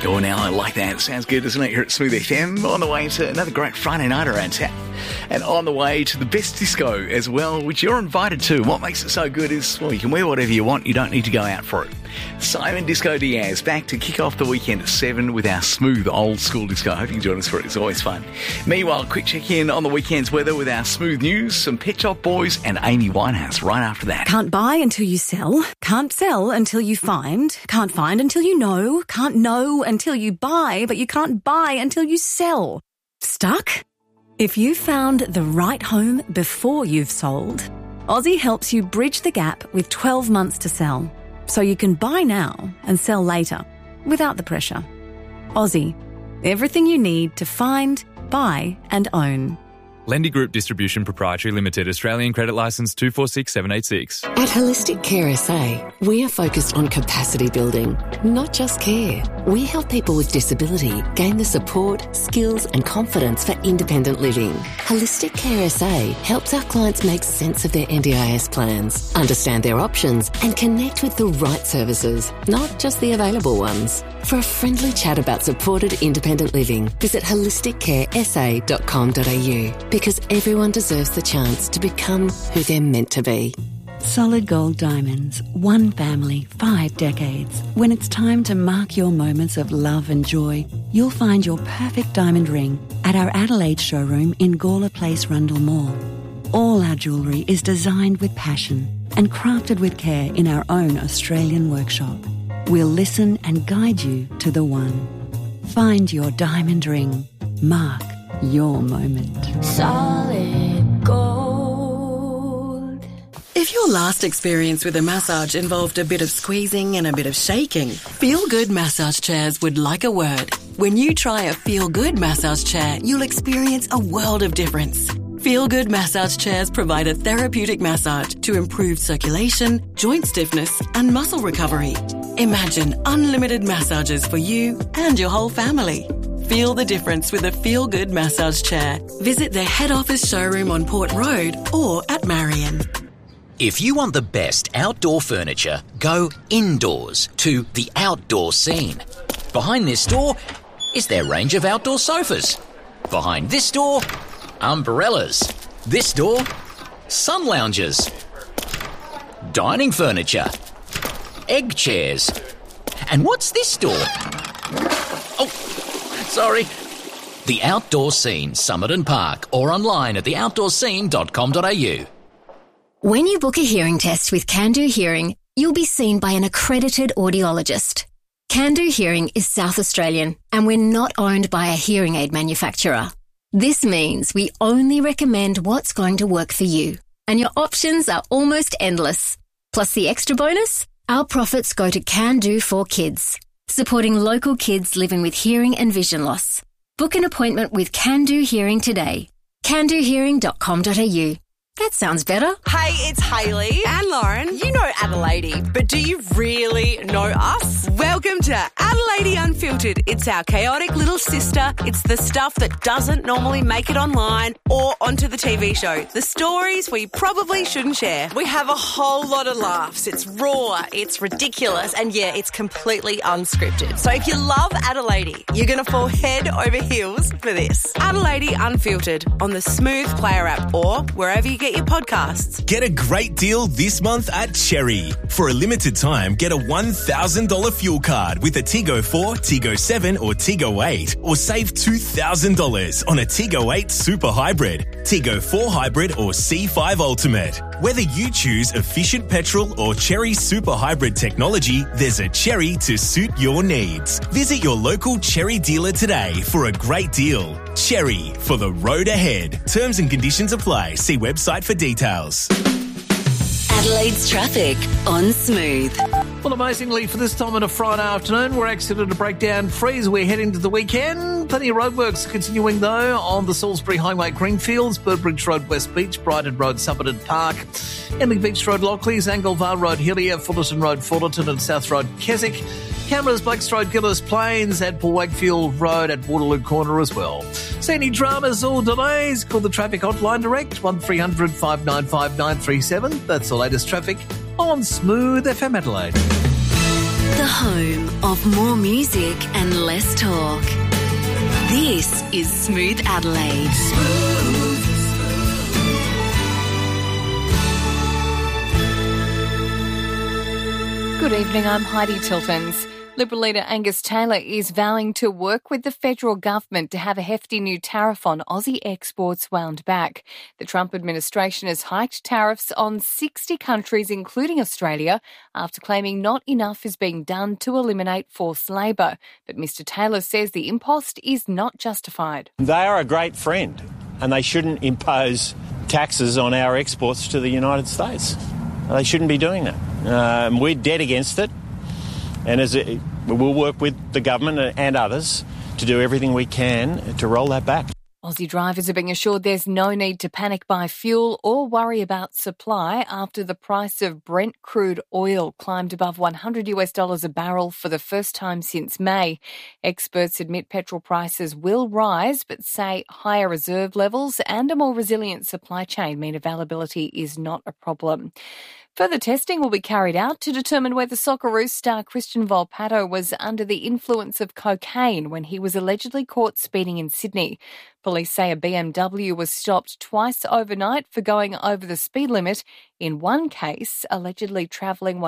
Oh, now I like that. Sounds good, doesn't it? Here at Smooth FM. On the way to another great Friday night around tap. And on the way to the best disco as well, which you're invited to. What makes it so good is, well, you can wear whatever you want. You don't need to go out for it. Simon Disco Diaz back to kick off the weekend at 7 with our smooth old school disco. I hope you can join us for it. It's always fun. Meanwhile, quick check in on the weekend's weather with our smooth news, some Pet Shop Boys and Amy Winehouse right after that. Can't buy until you sell. Can't sell until you find. Can't find until you know. Can't know until you buy, but you can't buy until you sell. Stuck? If you found the right home before you've sold, Aussie helps you bridge the gap with 12 months to sell, so you can buy now and sell later without the pressure. Aussie, everything you need to find, buy and own. Lendy Group Distribution Proprietary Limited, Australian Credit Licence 246786. At Holistic Care SA, we are focused on capacity building, not just care. We help people with disability gain the support, skills and confidence for independent living. Holistic Care SA helps our clients make sense of their NDIS plans, understand their options and connect with the right services, not just the available ones. For a friendly chat about supported independent living, visit holisticcaresa.com.au, because everyone deserves the chance to become who they're meant to be. Solid Gold Diamonds, one family, 5 decades. When it's time to mark your moments of love and joy, you'll find your perfect diamond ring at our Adelaide showroom in Gawler Place, Rundle Mall. All our jewellery is designed with passion and crafted with care in our own Australian workshop. We'll listen and guide you to the one. Find your diamond ring. Mark your moment. Solid gold. If your last experience with a massage involved a bit of squeezing and a bit of shaking, Feel Good Massage Chairs would like a word. When you try a Feel Good massage chair, you'll experience a world of difference. Feel Good Massage Chairs provide a therapeutic massage to improve circulation, joint stiffness and muscle recovery. Imagine unlimited massages for you and your whole family. Feel the difference with a Feel Good massage chair. Visit their head office showroom on Port Road or at Marion. If you want the best outdoor furniture, go indoors to the Outdoor Scene. Behind this door is their range of outdoor sofas. Behind this door, umbrellas. This door, sun lounges. Dining furniture. Egg chairs. And what's this door? Oh, sorry. The Outdoor Scene, Somerton Park, or online at theoutdoorscene.com.au. When you book a hearing test with Can-Do Hearing, you'll be seen by an accredited audiologist. Can-Do Hearing is South Australian, and we're not owned by a hearing aid manufacturer. This means we only recommend what's going to work for you, and your options are almost endless. Plus the extra bonus, our profits go to Can-Do for Kids, supporting local kids living with hearing and vision loss. Book an appointment with Can-Do Hearing today. candohearing.com.au. That sounds better. Hey, it's Hayley and Lauren. You know Adelaide, but do you really know us? Welcome to Adelaide Unfiltered. It's our chaotic little sister. It's the stuff that doesn't normally make it online or onto the TV show. The stories we probably shouldn't share. We have a whole lot of laughs. It's raw, it's ridiculous, and yeah, it's completely unscripted. So if you love Adelaide, you're going to fall head over heels for this. Adelaide Unfiltered on the Smooth Player app or wherever you get your podcasts. Get a great deal this month at Cherry. For a limited time, get a $1,000 fuel card with a Tigo 4, Tigo 7 or Tigo 8, or save $2,000 on a Tigo 8 Super Hybrid, Tigo 4 Hybrid or C5 Ultimate. Whether you choose efficient petrol or Cherry Super Hybrid technology, there's a Cherry to suit your needs. Visit your local Cherry dealer today for a great deal. Cherry, for the road ahead. Terms and conditions apply. See website for details. Adelaide's traffic on Smooth. Well, amazingly, for this time on a Friday afternoon, we're actually to break down freeze. We're heading to the weekend. Plenty of roadworks continuing, though, on the Salisbury Highway Greenfields, Burbridge Road West Beach, Brighton Road Somerton Park, Henley Beach Road Lockleys, Anglevale Road Hillier, Fullerton Road Fullerton and South Road Keswick, Cameras Blakes Road Gillis Plains, and Paul Wakefield Road at Waterloo Corner as well. See any dramas or delays? Call the traffic hotline direct, 1300 595 937. That's the latest traffic on Smooth FM Adelaide. The home of more music and less talk. This is Smooth Adelaide. Good evening, I'm Heidi Tiltons. Liberal leader Angus Taylor is vowing to work with the federal government to have a hefty new tariff on Aussie exports wound back. The Trump administration has hiked tariffs on 60 countries, including Australia, after claiming not enough is being done to eliminate forced labour. But Mr Taylor says the impost is not justified. They are a great friend and they shouldn't impose taxes on our exports to the United States. They shouldn't be doing that. We're dead against it, and we'll work with the government and others to do everything we can to roll that back. Aussie drivers are being assured there's no need to panic buy fuel or worry about supply after the price of Brent crude oil climbed above $100 a barrel for the first time since May. Experts admit petrol prices will rise, but say higher reserve levels and a more resilient supply chain mean availability is not a problem. Further testing will be carried out to determine whether Socceroos star Christian Volpato was under the influence of cocaine when he was allegedly caught speeding in Sydney. Police say a BMW was stopped twice overnight for going over the speed limit. In one case, allegedly travelling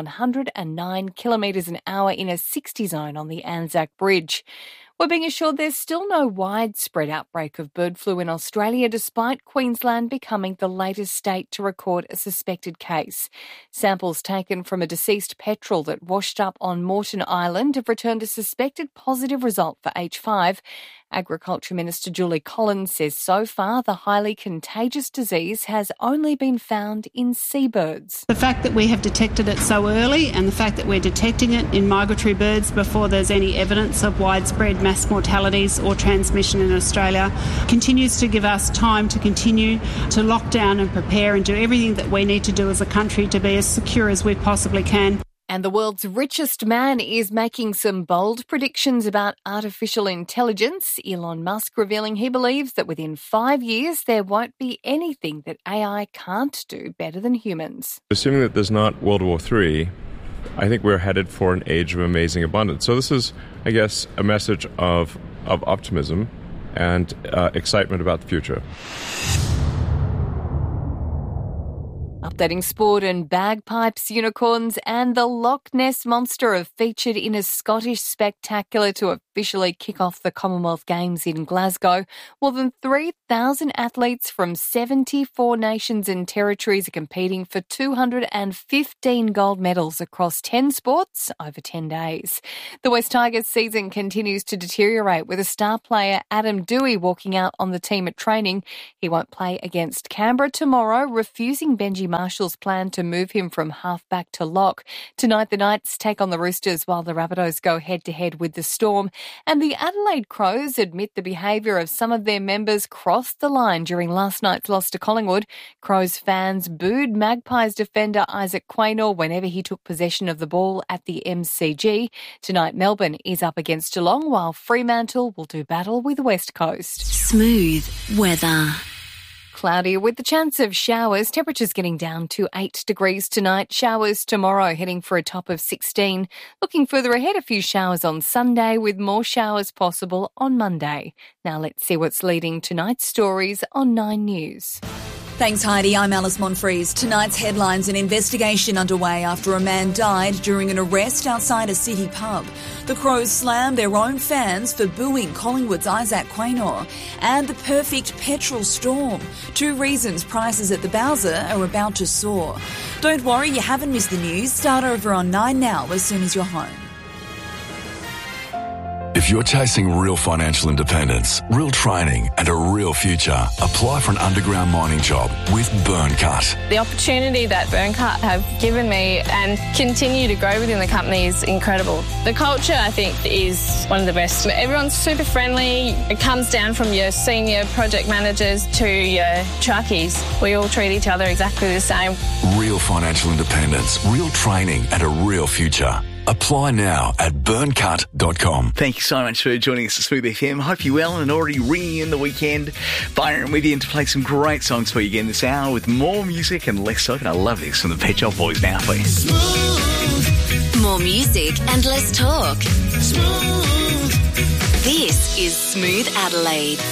109 kilometres an hour in a 60 zone on the Anzac Bridge. We're being assured there's still no widespread outbreak of bird flu in Australia, despite Queensland becoming the latest state to record a suspected case. Samples taken from a deceased petrel that washed up on Moreton Island have returned a suspected positive result for H5. Agriculture Minister Julie Collins says so far the highly contagious disease has only been found in seabirds. The fact that we have detected it so early and the fact that we're detecting it in migratory birds before there's any evidence of widespread mass mortalities or transmission in Australia continues to give us time to continue to lock down and prepare and do everything that we need to do as a country to be as secure as we possibly can. And the world's richest man is making some bold predictions about artificial intelligence. Elon Musk revealing he believes that within 5 years there won't be anything that AI can't do better than humans. Assuming that there's not World War III, I think we're headed for an age of amazing abundance. So this is, I guess, a message of optimism and excitement about the future. Updating sport, and bagpipes, unicorns and the Loch Ness Monster have featured in a Scottish spectacular to officially kick off the Commonwealth Games in Glasgow. More than 3,000 athletes from 74 nations and territories are competing for 215 gold medals across 10 sports over 10 days. The West Tigers season continues to deteriorate, with a star player Adam Dewey walking out on the team at training. He won't play against Canberra tomorrow, refusing Benji Marshall's plan to move him from half-back to lock. Tonight, the Knights take on the Roosters while the Rabbitohs go head-to-head with the Storm. And the Adelaide Crows admit the behaviour of some of their members crossed the line during last night's loss to Collingwood. Crows fans booed Magpies defender Isaac Quaynor whenever he took possession of the ball at the MCG. Tonight, Melbourne is up against Geelong, while Fremantle will do battle with West Coast. Smooth weather. Cloudy with the chance of showers. Temperatures getting down to 8 degrees tonight. Showers tomorrow, heading for a top of 16. Looking further ahead, a few showers on Sunday with more showers possible on Monday. Now let's see what's leading tonight's stories on 9 News. Thanks, Heidi. I'm Alice Monfries. Tonight's headlines: an investigation underway after a man died during an arrest outside a city pub. The Crows slammed their own fans for booing Collingwood's Isaac Quaynor. And the perfect petrol storm. 2 reasons prices at the Bowser are about to soar. Don't worry, you haven't missed the news. Start over on 9 Now as soon as you're home. If you're chasing real financial independence, real training and a real future, apply for an underground mining job with Burncut. The opportunity that Burncut have given me and continue to grow within the company is incredible. The culture, I think, is one of the best. Everyone's super friendly. It comes down from your senior project managers to your truckies. We all treat each other exactly the same. Real financial independence, real training and a real future. Apply now at burncut.com. Thank you so much for joining us at Smooth FM. Hope you're well and already ringing in the weekend. Byron with you to play some great songs for you again this hour with more music and less talk. And I love this from the Pet Shop Boys now, please. Smooth. More music and less talk. Smooth. This is Smooth Adelaide.